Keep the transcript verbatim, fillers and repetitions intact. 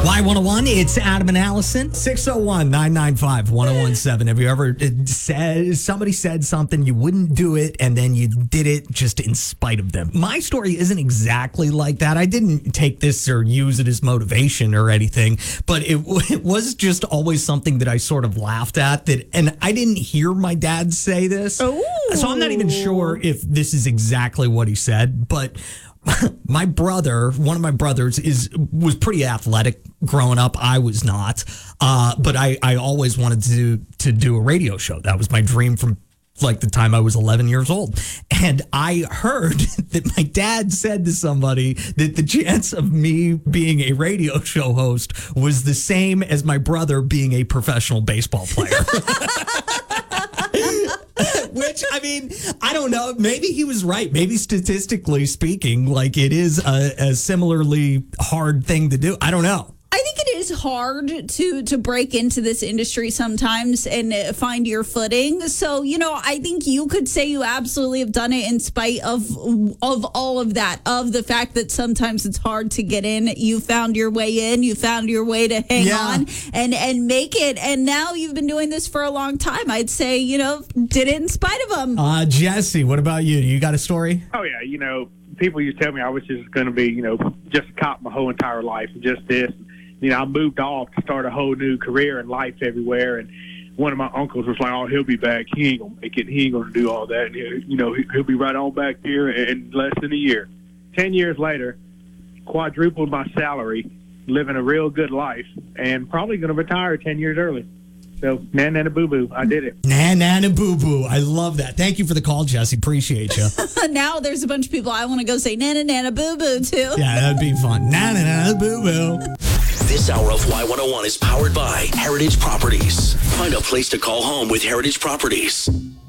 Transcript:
Y one oh one, it's Adam and Allison. six oh one, nine nine five, one oh one seven. Have you ever said, somebody said something, you wouldn't do it, and then you did it just in spite of them? My story isn't exactly like that. I didn't take this or use it as motivation or anything, but it, it was just always something that I sort of laughed at. That, and I didn't hear my dad say this. Ooh. So I'm not even sure if this is exactly what he said, but my brother, one of my brothers, is was pretty athletic growing up. I was not, uh, but I, I always wanted to to do a radio show. That was my dream from like the time I was eleven years old. And I heard that my dad said to somebody that the chance of me being a radio show host was the same as my brother being a professional baseball player. Which, I mean, I don't know. Maybe he was right. Maybe statistically speaking, like it is a, a similarly hard thing to do. I don't know. I think it is hard to to break into this industry sometimes and find your footing. So, you know, I think you could say you absolutely have done it in spite of of all of that, of the fact that sometimes it's hard to get in. You found your way in. You found your way to hang yeah. on and, and make it. And now you've been doing this for a long time. I'd say, you know, did it in spite of them. Uh, Jesse, what about you? You got a story? Oh, yeah. You know, people used to tell me I was just going to be, you know, just a cop my whole entire life and just this. You know, I moved off to start a whole new career and life everywhere. And one of my uncles was like, oh, he'll be back. He ain't going to make it. He ain't going to do all that. And, you know, he'll be right on back here in less than a year. Ten years later, quadrupled my salary, living a real good life, and probably going to retire ten years early. So, na-na-na boo-boo, I did it. Na-na-na boo-boo. I love that. Thank you for the call, Jesse. Appreciate you. Now there's a bunch of people I want to go say na-na-na boo-boo to. Yeah, that'd be fun. Na-na-na boo-boo. This hour of Y one oh one is powered by Heritage Properties. Find a place to call home with Heritage Properties.